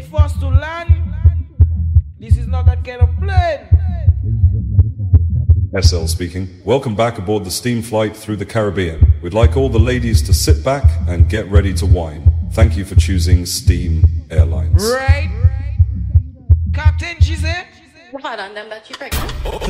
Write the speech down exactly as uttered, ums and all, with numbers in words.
wait for us to land. This is not that kind of plane. S L speaking. Welcome back aboard the steam flight through the Caribbean. We'd like all the ladies to sit back and get ready to wine. Thank you for choosing Steam Airlines. Right. Captain, she said. Hold on, them that you pregnant.